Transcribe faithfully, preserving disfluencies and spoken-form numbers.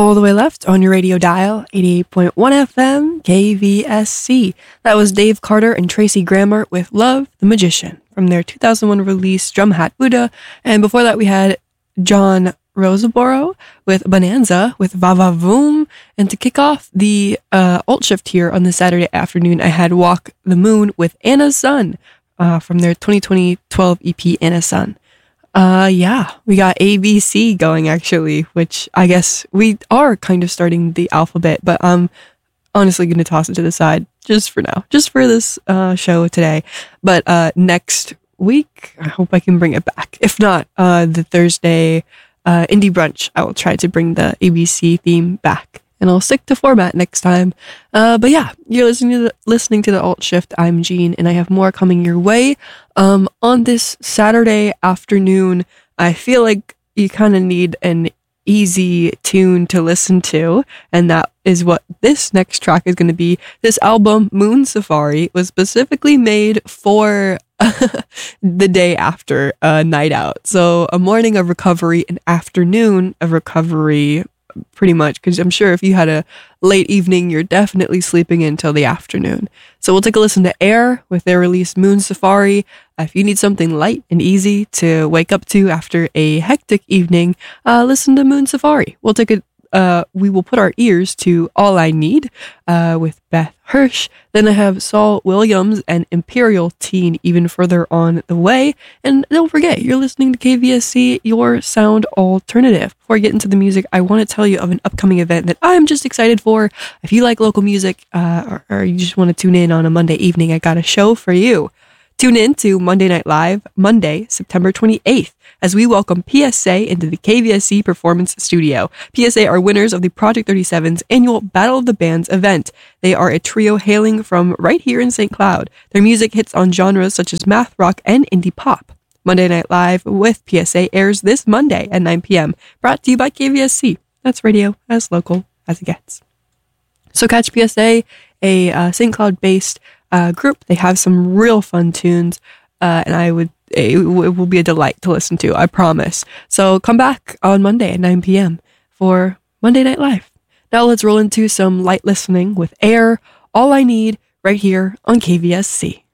all the way left on your radio dial, eighty-eight point one F M, K V S C. That was Dave Carter and Tracy Grammer with Love the Magician from their two thousand one release Drum Hat Buddha. And before that, we had John Rosaboro with Bonanza with Vava Voom. And to kick off the uh, alt shift here on this Saturday afternoon, I had Walk the Moon with Anna's Son uh, from their twenty twenty twelve E P Anna's Son. Uh, yeah, we got A B C going actually, which I guess we are kind of starting the alphabet, but I'm honestly going to toss it to the side just for now, just for this uh, show today. But uh, next week, I hope I can bring it back. If not, uh, the Thursday uh, indie brunch, I will try to bring the A B C theme back. And I'll stick to format next time. Uh, but yeah, you're listening to the, listening to the Alt Shift. I'm Jean, and I have more coming your way. Um, on this Saturday afternoon, I feel like you kind of need an easy tune to listen to, and that is what this next track is going to be. This album, Moon Safari, was specifically made for the day after a night out. So a morning of recovery, an afternoon of recovery, pretty much, because I'm sure if you had a late evening, you're definitely sleeping until the afternoon. So we'll take a listen to Air with their release Moon Safari. Uh, if you need something light and easy to wake up to after a hectic evening, uh, listen to Moon Safari. We'll take a Uh, we will put our ears to All I Need uh, with Beth Hirsch. Then I have Saul Williams and Imperial Teen even further on the way. And don't forget, you're listening to K V S C, your sound alternative. Before I get into the music, I want to tell you of an upcoming event that I'm just excited for. If you like local music uh, or, or you just want to tune in on a Monday evening, I got a show for you. Tune in to Monday Night Live, Monday, September twenty-eighth, as we welcome P S A into the K V S C Performance Studio. P S A are winners of the Project thirty-seven's annual Battle of the Bands event. They are a trio hailing from right here in Saint Cloud. Their music hits on genres such as math rock and indie pop. Monday Night Live with P S A airs this Monday at nine p.m. Brought to you by K V S C. That's radio as local as it gets. So catch P S A, a uh, Saint Cloud-based uh, group. They have some real fun tunes, uh, and I would it, it will be a delight to listen to, I promise. So come back on Monday at nine p.m. for Monday Night Live. Now let's roll into some light listening with Air, All I Need, right here on K V S C.